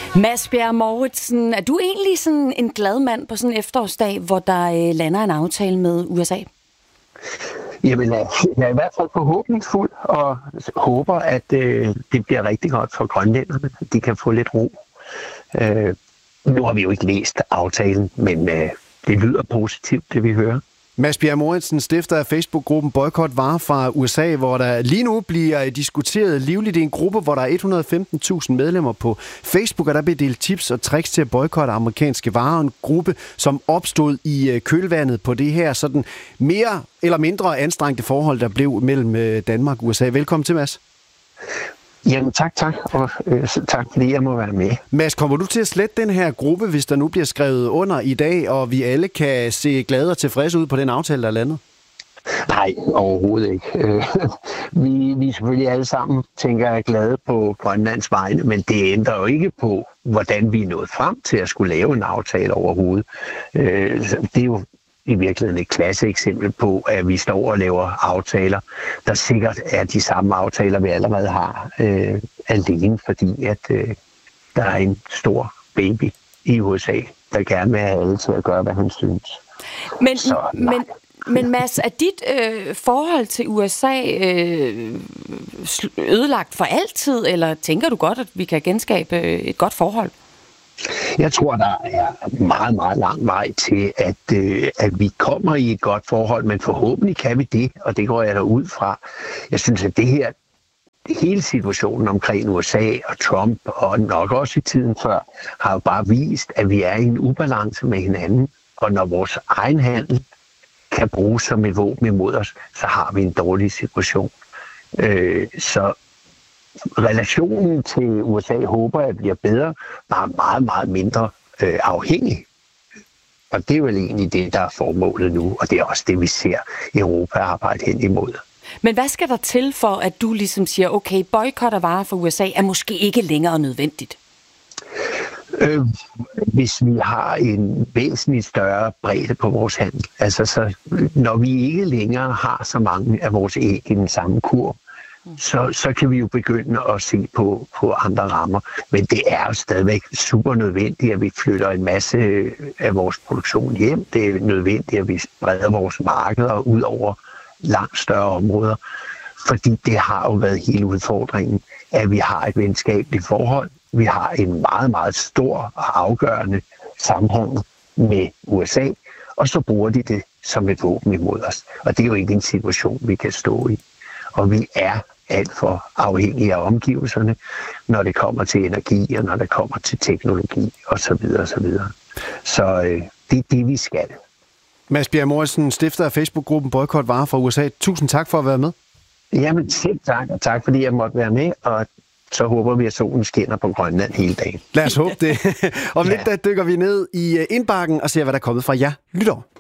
Mads Bjerre Mouritsen, er du egentlig sådan en glad mand på sådan en efterårsdag, hvor der lander en aftale med USA? Jamen, jeg er i hvert fald forhåbningsfuld og håber, at det bliver rigtig godt for grønlænderne. De kan få lidt ro. Nu har vi jo ikke læst aftalen, men det lyder positivt, det vi hører. Mads Bjerre Mouritsen, stifter af Facebook-gruppen Boykot Varer fra USA, hvor der lige nu bliver diskuteret livligt i en gruppe, hvor der er 115.000 medlemmer på Facebook, og der bliver delt tips og tricks til at boykotte amerikanske varer. En gruppe, som opstod i kølvandet på det her sådan mere eller mindre anstrengte forhold, der blev mellem Danmark og USA. Velkommen til, Mads. Jamen tak, og tak fordi jeg må være med. Mads, kommer du til at slette den her gruppe, hvis der nu bliver skrevet under i dag, og vi alle kan se glade og tilfredse ud på den aftale, der er landet? Nej, overhovedet ikke. Vi er selvfølgelig alle sammen, tænker jeg, glade på Grønlands vegne, men det ændrer jo ikke på, hvordan vi er nået frem til at skulle lave en aftale overhovedet. Det er jo i virkeligheden et klasseeksempel på, at vi står og laver aftaler, der sikkert er de samme aftaler, vi allerede har alene, fordi at der er en stor baby i USA, der gerne vil have alle til at gøre, hvad han synes. Men Mads, er dit forhold til USA ødelagt for altid, eller tænker du godt, at vi kan genskabe et godt forhold? Jeg tror, der er meget, meget lang vej til, at vi kommer i et godt forhold, men forhåbentlig kan vi det, og det går jeg da ud fra. Jeg synes, at hele situationen omkring USA og Trump, og nok også i tiden før, har jo bare vist, at vi er i en ubalance med hinanden, og når vores egen handel kan bruges som et våben imod os, så har vi en dårlig situation. Så relationen til USA håber jeg bliver bedre, bare meget, meget mindre afhængig. Og det er vel egentlig det, der er formålet nu, og det er også det, vi ser Europa arbejde hen imod. Men hvad skal der til for, at du ligesom siger, okay, boykot af varer fra USA er måske ikke længere nødvendigt? Hvis vi har en væsentligt større bredde på vores handel, altså så, når vi ikke længere har så mange af vores æg i den samme kurv, så kan vi jo begynde at se på andre rammer. Men det er jo stadigvæk super nødvendigt, at vi flytter en masse af vores produktion hjem. Det er nødvendigt, at vi spreder vores markeder ud over langt større områder. Fordi det har jo været hele udfordringen, at vi har et venskabeligt forhold. Vi har en meget, meget stor og afgørende samhandel med USA, og så bruger de det som et våben imod os. Og det er jo ikke en situation, vi kan stå i. Og vi er alt for afhængige af omgivelserne, når det kommer til energi, og når det kommer til teknologi, osv. osv. Så det er det, vi skal. Mads Bjerre Mouritsen, stifter af Facebook-gruppen Boykot Varer fra USA. Tusind tak for at være med. Jamen selv tak, og tak fordi jeg måtte være med, og så håber vi, at solen skinner på Grønland hele dagen. Lad os håbe det. Om lidt der dykker vi ned i indbakken og ser, hvad der er kommet fra jer lyttere.